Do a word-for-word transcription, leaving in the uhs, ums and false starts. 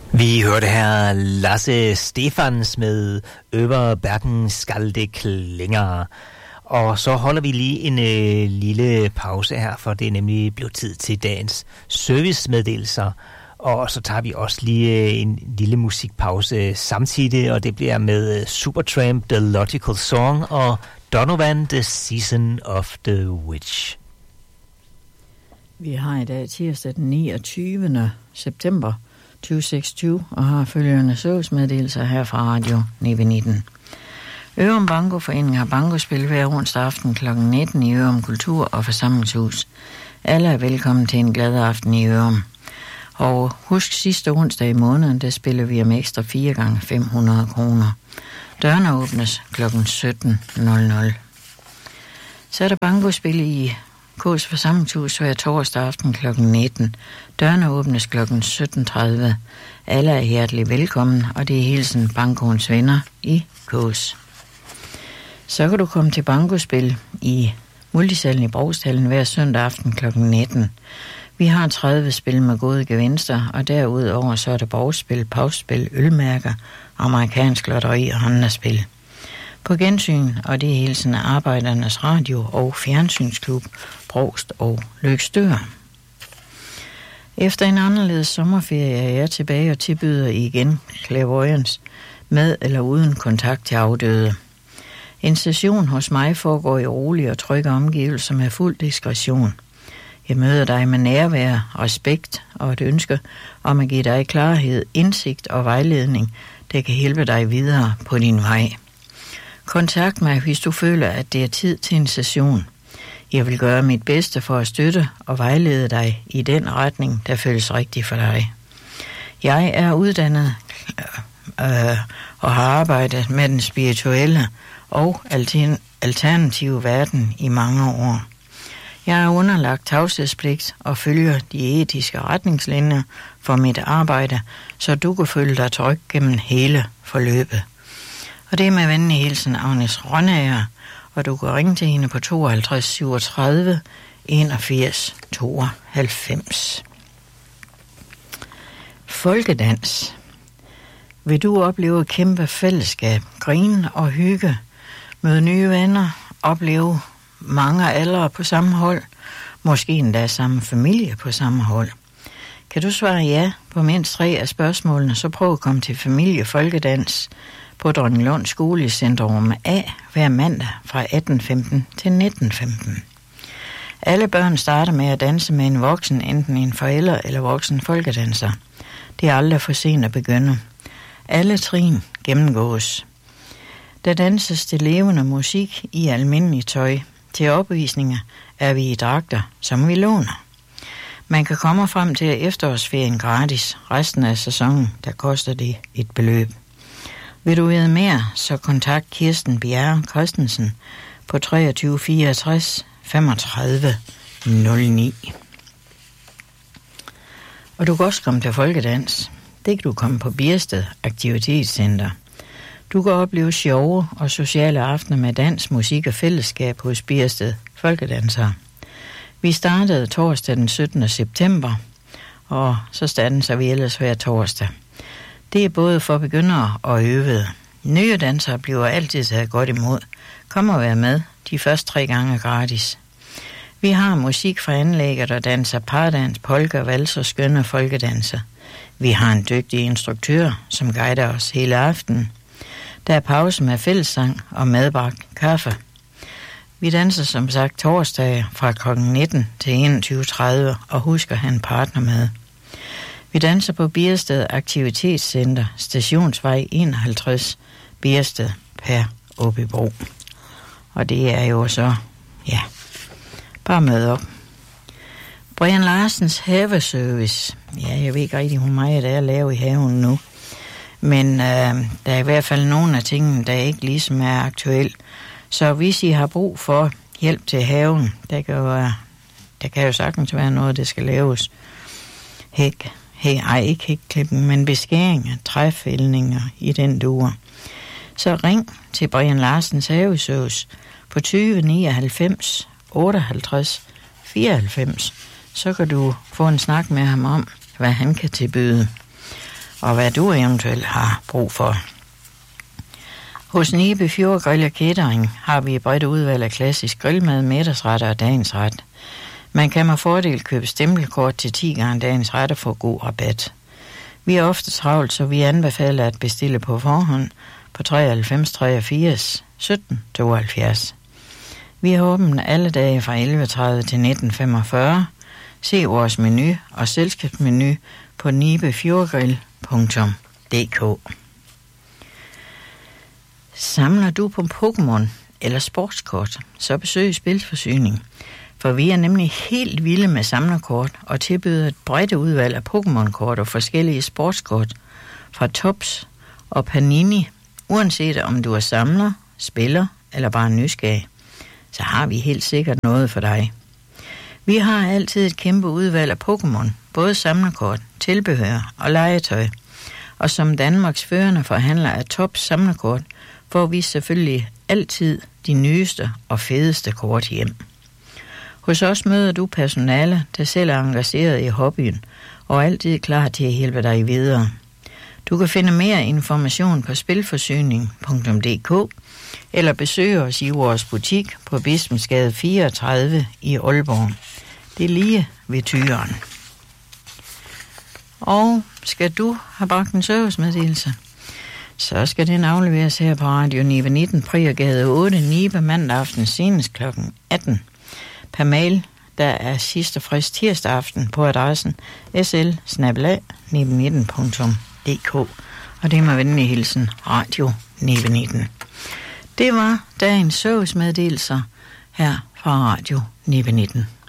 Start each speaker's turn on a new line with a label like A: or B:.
A: Vi hørte her Lasse Stefans med Över Bergen skal det klinger. Og så holder vi lige en øh, lille pause her, for det er nemlig blevet tid til dagens servicemeddelelser. Og så tager vi også lige øh, en lille musikpause samtidig, og det bliver med Supertramp, The Logical Song, og Donovan, The Season of the Witch.
B: Vi har i dag tirsdag den niogtyvende september to tusind og seksogtyve og har følgende servicemeddelelser her fra Radio Nive nitten. Ørum Bankoforening har bankospil hver onsdag aften klokken nitten i Ørum Kultur- og Forsamlingshus. Alle er velkommen til en glad aften i Ørum. Og husk sidste onsdag i måneden, der spiller vi om ekstra fire gange fem hundrede kroner. Dørene åbnes klokken sytten nul nul. Så er der bankospil i K's Forsamlingshus hver torsdag aften klokken nitten. Dørene åbnes klokken sytten tredive. Alle er hjertelig velkommen, og det er hilsen Bankoens venner i K's. Så kan du komme til bankospil i Multisalen i Brogstallen hver søndag aften klokken nitten. Vi har tredive spil med gode gevinster, og derudover så er der borgspil, pausspil, ølmærker, amerikansk lotteri og håndspil. På gensyn, og det er hilsen af Arbejdernes Radio og Fjernsynsklub, Brogst og Løgstør. Efter en anderledes sommerferie er jeg tilbage og tilbyder igen clairvoyance med eller uden kontakt til afdøde. En session hos mig foregår i rolige og trygge omgivelser med fuld diskretion. Jeg møder dig med nærvær, respekt og et ønske om at give dig klarhed, indsigt og vejledning, der kan hjælpe dig videre på din vej. Kontakt mig, hvis du føler, at det er tid til en session. Jeg vil gøre mit bedste for at støtte og vejlede dig i den retning, der føles rigtig for dig. Jeg er uddannet øh, og har arbejdet med den spirituelle og alternative verden i mange år. Jeg er underlagt tavshedspligt og følger de etiske retningslinjer for mit arbejde, så du kan føle dig tryg gennem hele forløbet. Og det er med venlig hilsen Agnes Rønnager, og du kan ringe til hende på tooghalvtreds syvogtredive enogfirs tooghalvfems. Folkedans. Vil du opleve kæmpe fællesskab, grine og hygge, møde nye venner, opleve mange aldre på samme hold, måske endda samme familie på samme hold? Kan du svare ja på mindst tre af spørgsmålene, så prøv at komme til familie folkedans på Dronninglund Skole i Centrum A hver mandag fra atten femten til nitten femten. Alle børn starter med at danse med en voksen, enten en forælder eller voksen folkedanser. Det er aldrig for sent at begynde. Alle trin gennemgås. Der danses til levende musik i almindelig tøj. Til opvisninger er vi i dragter, som vi låner. Man kan komme frem til efterårsferien gratis. Resten af sæsonen, der koster det et beløb. Vil du vide mere, så kontakt Kirsten Bjerre Christensen på treogtyve fireogtres femogtredive nul ni. Og du kan også komme til folkedans. Det kan du komme på Biersted Aktivitetscenter. Du kan opleve sjove og sociale aftener med dans, musik og fællesskab hos Biersted Folkedansere. Vi startede torsdag den syttende september, og så standser vi ellers hver torsdag. Det er både for begyndere og øvede. Nye dansere bliver altid taget godt imod. Kom og vær med. De første tre gange gratis. Vi har musik fra anlægget, der danser pardans, polka, vals og skønne folkedanser. Vi har en dygtig instruktør, som guider os hele aftenen. Der er pause med fællessang og madbragt kaffe. Vi danser som sagt torsdag fra klokken nitten til enogtyve tredive og husk at have en partner med. Vi danser på Biersted Aktivitetscenter, Stationsvej enoghalvtreds, Biersted per Åbybro. Og det er jo så, ja, bare med op. Brian Larsens haveservice. Ja, jeg ved ikke rigtig, hvor meget der er at lave i haven nu. Men øh, der er i hvert fald nogle af tingene, der ikke ligesom er aktuelt. Så hvis I har brug for hjælp til haven, der kan jo, være, der kan jo sagtens være noget, der skal laves. Hæk, hæk, ej, ikke hækklippen, men beskæringer, træfældninger i den duer. Så ring til Brian Larsens haveservice på tyve nioghalvfems otteoghalvtreds fireoghalvfems. Så kan du få en snak med ham om, hvad han kan tilbyde. og hvad du eventuelt har brug for. Hos Nibe Fjordgrill og Catering har vi et bredt udvalg af klassisk grillmad, middagsretter og dagens ret. Man kan med fordel købe stempelkort til ti gange dagens retter for god rabat. Vi er ofte travlt, så vi anbefaler at bestille på forhånd på treoghalvfems treogfirs sytten tooghalvfjerds. Vi har åbent alle dage fra elleve tredive til nitten femogfyrre. Se vores menu og selskabsmenu på nibefjordgrill punktum d k. Samler du på Pokémon eller sportskort, så besøg Spilforsyning. For vi er nemlig helt vilde med samlerkort og tilbyder et bredt udvalg af Pokémon-kort og forskellige sportskort fra Tops og Panini. Uanset om du er samler, spiller eller bare nysgerrig, så har vi helt sikkert noget for dig. Vi har altid et kæmpe udvalg af Pokémon, både samlerkort, tilbehør og legetøj. Og som Danmarks førende forhandler af Tops samlerkort, får vi selvfølgelig altid de nyeste og fedeste kort hjem. Hos os møder du personale, der selv er engageret i hobbyen, og altid klar til at hjælpe dig videre. Du kan finde mere information på spilforsyning punktum d k eller besøge os i vores butik på Bispensgade fireogtredive i Aalborg. Det er lige ved Tyren. Og skal du have bragt en servicemeddelelse, så skal den afleveres her på Radio Nibe nitten, Priergade otte, Nibe, mandag aften senest klokken atten. Per mail, der er sidste frist tirsdag aften på adressen s l bindestreg nibe nitten punktum d k. Og det er med venlig hilsen Radio Nibe nitten. Det var dagens servicemeddelelser her fra Radio Nibe nitten.